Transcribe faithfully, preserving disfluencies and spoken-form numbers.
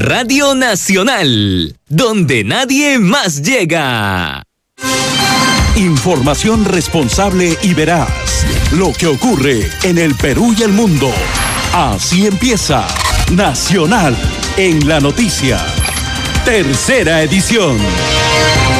Radio Nacional, donde nadie más llega. Información responsable y veraz. Lo que ocurre en el Perú y el mundo. Así empieza Nacional en la Noticia. Tercera edición.